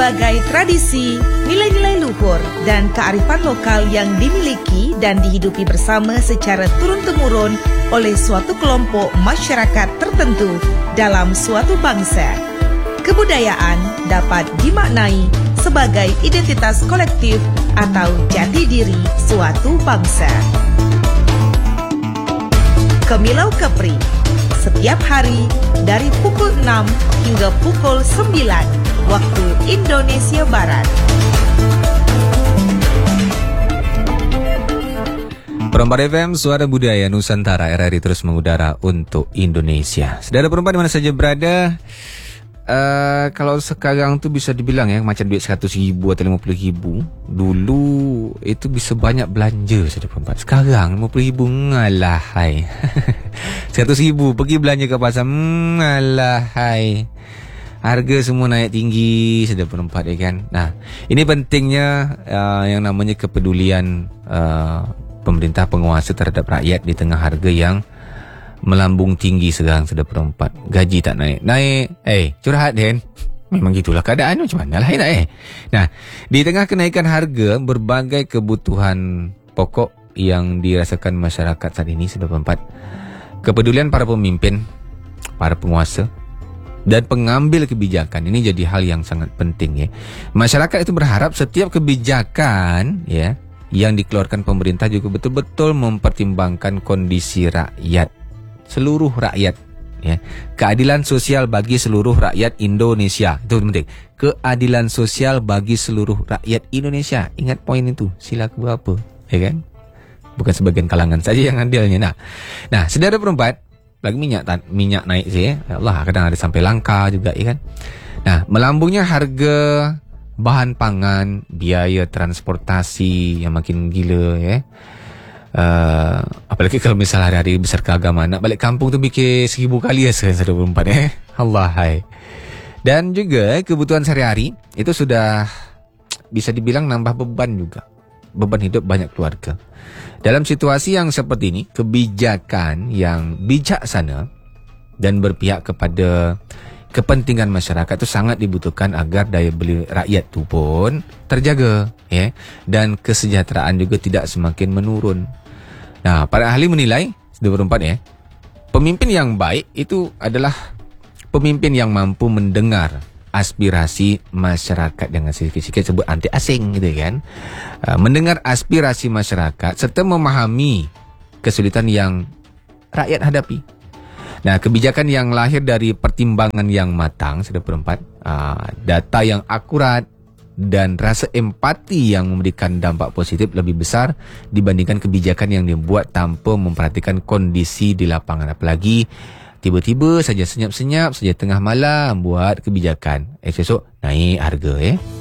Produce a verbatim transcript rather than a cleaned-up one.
Sebagai tradisi, nilai-nilai luhur dan kearifan lokal yang dimiliki dan dihidupi bersama secara turun-temurun oleh suatu kelompok masyarakat tertentu dalam suatu bangsa. Kebudayaan dapat dimaknai sebagai identitas kolektif atau jati diri suatu bangsa. Kemilau Kepri, setiap hari dari pukul enam hingga pukul sembilan waktu Indonesia Barat. Perempat F M, Suara Budaya Nusantara, R R I terus mengudara untuk Indonesia. Saudara perempat di mana saja berada, uh, kalau sekarang tu bisa dibilang ya, macam duit seratus ribu atau lima puluh ribu. Dulu itu bisa banyak belanja, saudara perempat. Sekarang lima puluh ribu, ngalah hai. seratus ribu pergi belanja ke pasar, ngalah hai. Harga semua naik tinggi, saudara perempat ya kan. Nah, ini pentingnya uh, yang namanya kepedulian uh, pemerintah penguasa terhadap rakyat di tengah harga yang melambung tinggi sekarang, saudara perempat. Gaji tak naik. Naik, eh curhat Den. Memang gitulah keadaan, macam mana lah nak eh. Nah, di tengah kenaikan harga berbagai kebutuhan pokok yang dirasakan masyarakat saat ini, saudara perempat, kepedulian para pemimpin, para penguasa dan pengambil kebijakan ini jadi hal yang sangat penting ya. Masyarakat itu berharap setiap kebijakan ya yang dikeluarkan pemerintah juga betul-betul mempertimbangkan kondisi rakyat, seluruh rakyat ya. Keadilan sosial bagi seluruh rakyat Indonesia. Itu penting. Keadilan sosial bagi seluruh rakyat Indonesia. Ingat poin itu. Sila keberapa, ya kan? Bukan sebagian kalangan saja yang adilnya. Nah, nah, saudara perempat, lagi minyak minyak naik sih ya. Allah, kadang ada sampai langka juga ya kan. Nah, melambungnya harga bahan pangan, biaya transportasi yang makin gila ya. Uh, apalagi kalau misal hari-hari besar keagamaan, nak balik kampung tu fikir seribu kali ya sekarang satu empat eh. Allah hai. Dan juga kebutuhan sehari-hari itu sudah bisa dibilang nambah beban juga. Beban hidup banyak keluarga. Dalam situasi yang seperti ini, kebijakan yang bijaksana dan berpihak kepada kepentingan masyarakat itu sangat dibutuhkan agar daya beli rakyat itu pun terjaga ya, dan kesejahteraan juga tidak semakin menurun. Nah, para ahli menilai dua puluh empat ya, pemimpin yang baik itu adalah pemimpin yang mampu mendengar aspirasi masyarakat, dengan sikit-sikit sebut anti asing gitu kan. Uh, mendengar aspirasi masyarakat serta memahami kesulitan yang rakyat hadapi. Nah, kebijakan yang lahir dari pertimbangan yang matang, sudah berempat, uh, data yang akurat dan rasa empati yang memberikan dampak positif lebih besar dibandingkan kebijakan yang dibuat tanpa memperhatikan kondisi di lapangan. Apalagi tiba-tiba saja senyap-senyap saja tengah malam buat kebijakan, esok naik harga eh.